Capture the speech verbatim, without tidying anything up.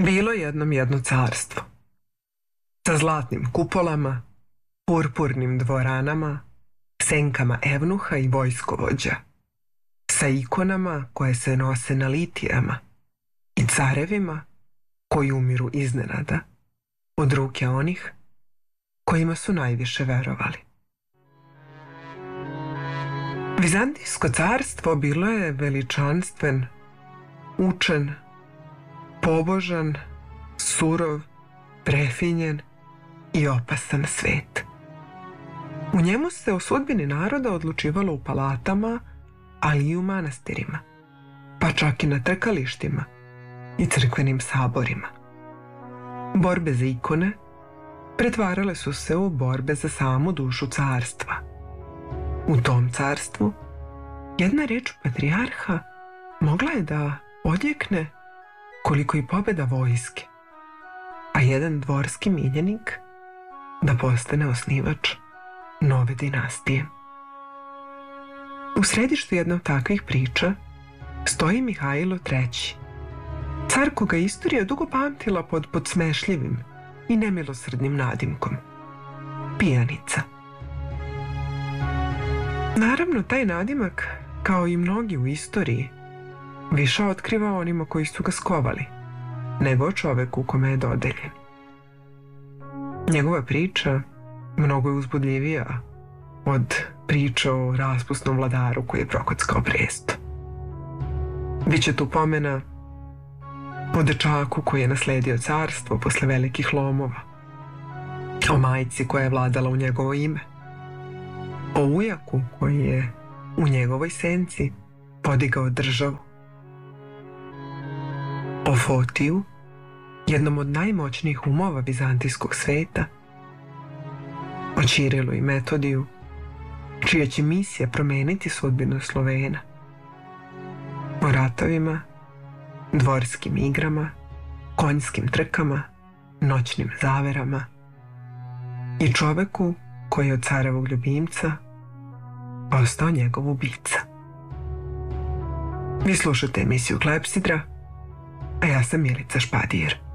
Bilo jednom jedno carstvo, sa zlatnim kupolama, purpurnim dvoranama, senkama evnuha i vojskovođa, sa ikonama koje se nose na litijama i carevima koji umiru iznenada od ruke onih kojima su najviše verovali. Vizantijsko carstvo bilo je veličanstven, učen, pobožan, surov, prefinjen i opasan svet. U njemu se o sudbini naroda odlučivalo u palatama, ali i u manastirima, pa čak i na trkalištima i crkvenim saborima. Borbe za ikone pretvarale su se u borbe za samu dušu carstva. U tom carstvu jedna reč patrijarha mogla je da odjekne koliko i pobjeda vojske, a jedan dvorski miljenik da postane osnivač nove dinastije. U središtu jedne od takvih priča stoji Mihajlo treći, car koga je istorija dugo pamtila pod podsmešljivim i nemilosrdnim nadimkom – pijanica. Naravno, taj nadimak, kao i mnogi u istoriji, više otkriva onima koji su ga skovali, nego čoveku kome je dodeljen. Njegova priča mnogo je uzbudljivija od priče o raspusnom vladaru koji je prokockao presto. Biće tu pomena o dečaku koji je nasledio carstvo posle velikih lomova, o majci koja je vladala u njegovo ime, o ujaku koji je u njegovoj senci podigao državu, o Fotiju, jednom od najmoćnijih umova vizantijskog sveta, o Ćirilu i Metodiju, čija će misija promeniti sudbinu Slovena, o ratovima, dvorskim igrama, konjskim trkama, noćnim zaverama i čoveku koji je od carevog ljubimca postao njegov ubica. Vi slušate emisiju Klepsidra, a ja sam Milica Špadijer.